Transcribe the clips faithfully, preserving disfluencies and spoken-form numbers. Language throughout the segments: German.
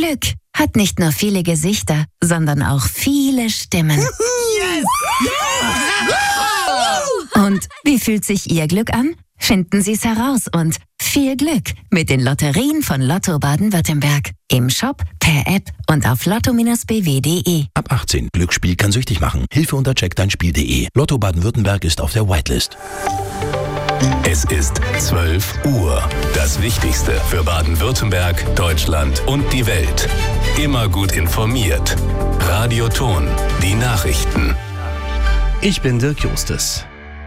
Glück hat nicht nur viele Gesichter, sondern auch viele Stimmen. Yes! Ja! Und wie fühlt sich Ihr Glück an? Finden Sie es heraus und viel Glück mit den Lotterien von Lotto Baden-Württemberg. Im Shop, per App und auf lotto Bindestrich b w punkt d e. Ab achtzehn. Glücksspiel kann süchtig machen. Hilfe unter check dein Spiel punkt d e. Lotto Baden-Württemberg ist auf der Whitelist. Es ist zwölf Uhr. Das Wichtigste für Baden-Württemberg, Deutschland und die Welt. Immer gut informiert. Radio Ton, die Nachrichten. Ich bin Dirk Justus.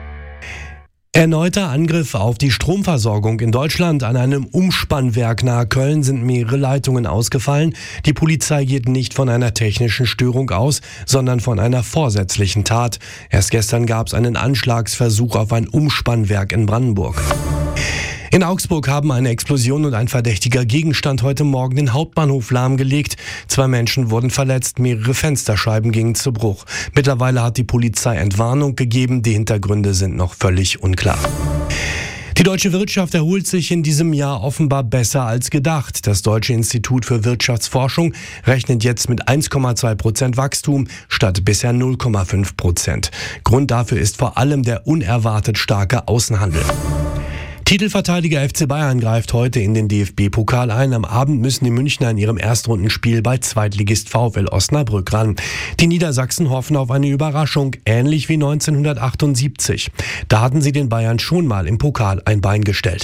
Erneuter Angriff auf die Stromversorgung in Deutschland. An einem Umspannwerk nahe Köln sind mehrere Leitungen ausgefallen. Die Polizei geht nicht von einer technischen Störung aus, sondern von einer vorsätzlichen Tat. Erst gestern gab es einen Anschlagsversuch auf ein Umspannwerk in Brandenburg. In Augsburg haben eine Explosion und ein verdächtiger Gegenstand heute Morgen den Hauptbahnhof lahmgelegt. Zwei Menschen wurden verletzt, mehrere Fensterscheiben gingen zu Bruch. Mittlerweile hat die Polizei Entwarnung gegeben, die Hintergründe sind noch völlig unklar. Die deutsche Wirtschaft erholt sich in diesem Jahr offenbar besser als gedacht. Das Deutsche Institut für Wirtschaftsforschung rechnet jetzt mit eins Komma zwei Prozent Wachstum statt bisher null Komma fünf Prozent. Grund dafür ist vor allem der unerwartet starke Außenhandel. Titelverteidiger F C Bayern greift heute in den D F B-Pokal ein. Am Abend müssen die Münchner in ihrem Erstrundenspiel bei Zweitligist VfL Osnabrück ran. Die Niedersachsen hoffen auf eine Überraschung, ähnlich wie neunzehnhundertachtundsiebzig. Da hatten sie den Bayern schon mal im Pokal ein Bein gestellt.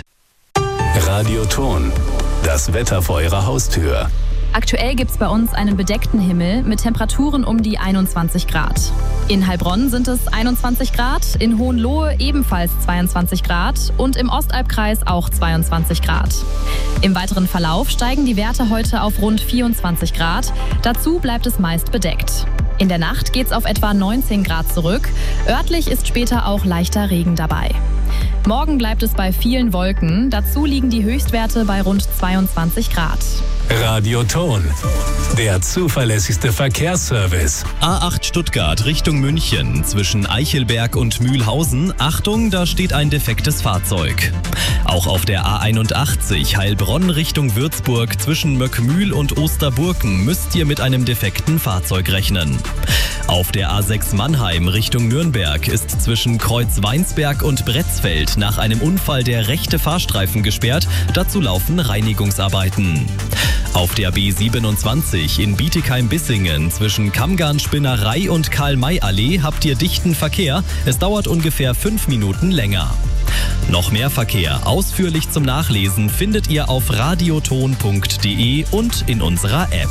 Radio Ton, das Wetter vor Ihrer Haustür. Aktuell gibt es bei uns einen bedeckten Himmel mit Temperaturen um die einundzwanzig Grad. In Heilbronn sind es einundzwanzig Grad, in Hohenlohe ebenfalls zweiundzwanzig Grad und im Ostalbkreis auch zweiundzwanzig Grad. Im weiteren Verlauf steigen die Werte heute auf rund vierundzwanzig Grad. Dazu bleibt es meist bedeckt. In der Nacht geht es auf etwa neunzehn Grad zurück. Örtlich ist später auch leichter Regen dabei. Morgen bleibt es bei vielen Wolken. Dazu liegen die Höchstwerte bei rund zweiundzwanzig Grad. Radio Ton, der zuverlässigste Verkehrsservice. A acht Stuttgart Richtung München zwischen Eichelberg und Mühlhausen. Achtung, da steht ein defektes Fahrzeug. Auch auf der A einundachtzig Heilbronn Richtung Würzburg zwischen Möckmühl und Osterburken müsst ihr mit einem defekten Fahrzeug rechnen. Auf der A sechs Mannheim Richtung Nürnberg ist zwischen Kreuzweinsberg und Bretzfeld nach einem Unfall der rechte Fahrstreifen gesperrt. Dazu laufen Reinigungsarbeiten. Auf der B siebenundzwanzig in Bietigheim-Bissingen zwischen Kammgarn-Spinnerei und Karl-May-Allee habt ihr dichten Verkehr. Es dauert ungefähr fünf Minuten länger. Noch mehr Verkehr ausführlich zum Nachlesen findet ihr auf radioton punkt d e und in unserer App.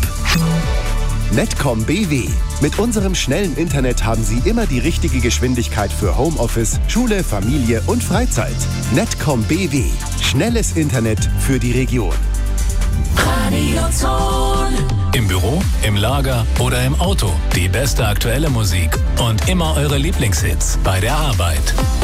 Netcom B W. Mit unserem schnellen Internet haben Sie immer die richtige Geschwindigkeit für Homeoffice, Schule, Familie und Freizeit. Netcom B W. Schnelles Internet für die Region. Radio Ton. Im Büro, im Lager oder im Auto. Die beste aktuelle Musik und immer eure Lieblingshits bei der Arbeit.